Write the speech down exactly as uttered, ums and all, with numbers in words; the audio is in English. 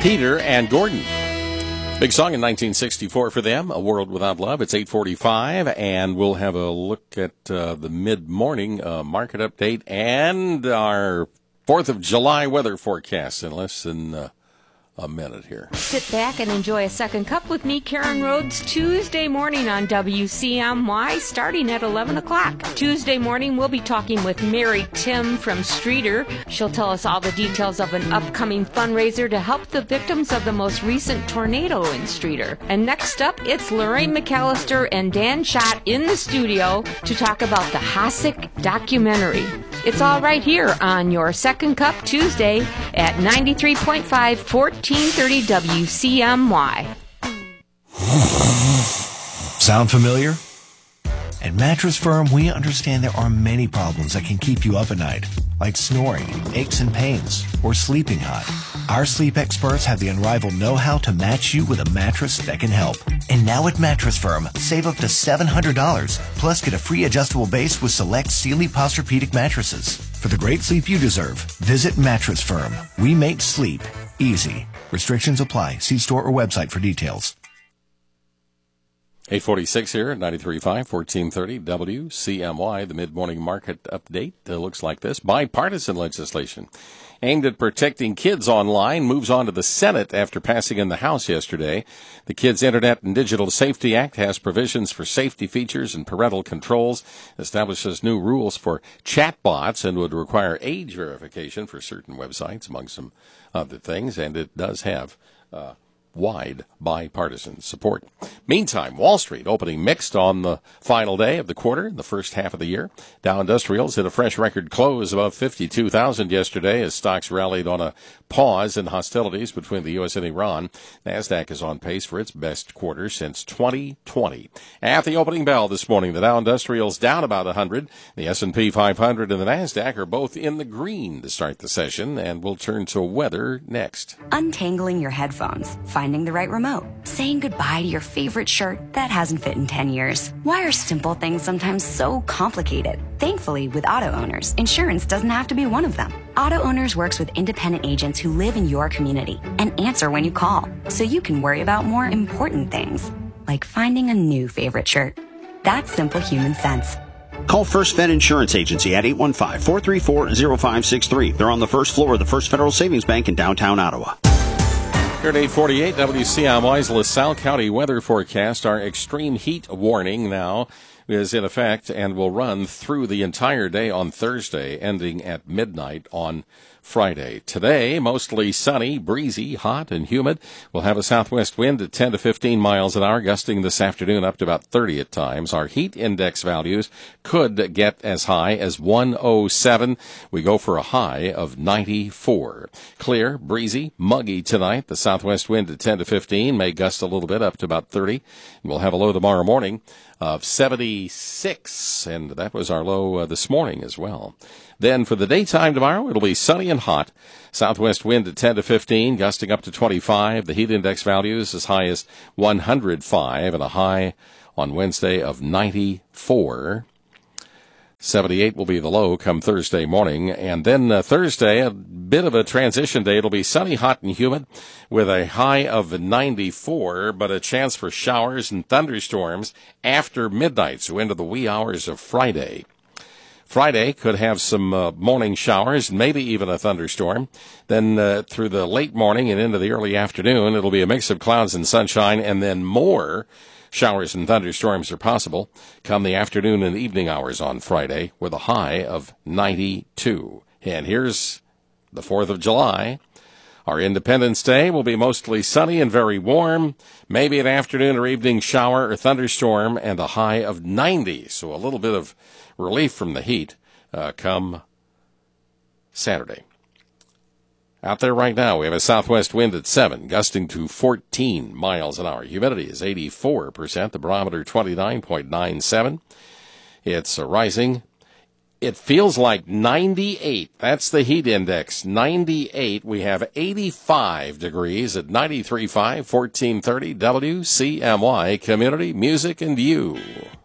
Peter and Gordon. Big song in nineteen sixty-four for them, A World Without Love. It's eight forty-five, and we'll have a look at uh, the mid-morning uh, market update and our fourth of July weather forecast in less than uh, a minute here. Sit back and enjoy a second cup with me, Karen Rhodes, Tuesday morning on W C M Y, starting at eleven o'clock. Tuesday morning, we'll be talking with Mary Tim from Streeter. She'll tell us all the details of an upcoming fundraiser to help the victims of the most recent tornado in Streeter. And next up, it's Lorraine McAllister and Dan Schott in the studio to talk about the Hasek documentary. It's all right here on your Second Cup Tuesday at ninety-three point five, fourteen thirty W C M Y. Sound familiar? At Mattress Firm, we understand there are many problems that can keep you up at night, like snoring, aches and pains, or sleeping hot. Our sleep experts have the unrivaled know-how to match you with a mattress that can help. And now at Mattress Firm, save up to seven hundred dollars, plus get a free adjustable base with select Sealy Posturepedic mattresses. For the great sleep you deserve, visit Mattress Firm. We make sleep easy. Restrictions apply. See store or website for details. eight forty-six here at ninety-three point five, fourteen thirty W C M Y. The mid-morning market update uh, looks like this. Bipartisan legislation aimed at protecting kids online moves on to the Senate after passing in the House yesterday. The Kids Internet and Digital Safety Act has provisions for safety features and parental controls, establishes new rules for chatbots, and would require age verification for certain websites, among some other things, and it does have uh, wide bipartisan support. Meantime, Wall Street opening mixed on the final day of the quarter, the first half of the year. Dow Industrials hit a fresh record close above fifty-two thousand yesterday as stocks rallied on a pause in hostilities between the U S and Iran. NASDAQ is on pace for its best quarter since twenty twenty. At the opening bell this morning, the Dow Industrials down about one hundred. The S and P five hundred and the NASDAQ are both in the green to start the session, and we'll turn to weather next. Untangling your headphones, finding the right remote, saying goodbye to your favorite shirt that hasn't fit in ten years. Why are simple things sometimes so complicated? Thankfully, with auto owners, insurance doesn't have to be one of them. Auto Owners works with independent agents who live in your community and answer when you call, so you can worry about more important things, like finding a new favorite shirt. That's simple human sense. Call First Fed Insurance Agency at eight one five, four three four, zero five six three. They're on the first floor of the First Federal Savings Bank in downtown Ottawa. Here at eight forty-eight, W C M Y's LaSalle County weather forecast. Our extreme heat warning now is in effect and will run through the entire day on Thursday, ending at midnight on Friday. Today, mostly sunny, breezy, hot, and humid. We'll have a southwest wind at ten to fifteen miles an hour, gusting this afternoon up to about thirty at times. Our heat index values could get as high as one oh seven. We go for a high of ninety-four. Clear, breezy, muggy tonight. The southwest wind at ten to fifteen may gust a little bit up to about thirty. We'll have a low tomorrow morning of seventy-six, and that was our low uh, this morning as well. Then for the daytime tomorrow, it'll be sunny and hot. Southwest wind at ten to fifteen, gusting up to twenty-five. The heat index values as high as one hundred five, and a high on Wednesday of ninety-four. seventy-eight will be the low come Thursday morning. And then uh, Thursday, a bit of a transition day. It'll be sunny, hot, and humid with a high of ninety-four, but a chance for showers and thunderstorms after midnight, so into the wee hours of Friday. Friday could have some uh, morning showers and maybe even a thunderstorm. Then uh, through the late morning and into the early afternoon, it'll be a mix of clouds and sunshine, and then more showers and thunderstorms are possible come the afternoon and evening hours on Friday with a high of ninety-two. And here's the fourth of July. Our Independence Day will be mostly sunny and very warm, maybe an afternoon or evening shower or thunderstorm, and a high of ninety. So a little bit of relief from the heat uh, come Saturday. Out there right now, we have a southwest wind at seven, gusting to fourteen miles an hour. Humidity is eighty-four percent, the barometer twenty-nine point nine seven. It's uh, rising. It feels like ninety-eight. That's the heat index, ninety-eight. We have eighty-five degrees at ninety-three point five, fourteen thirty W C M Y, Community Music and You.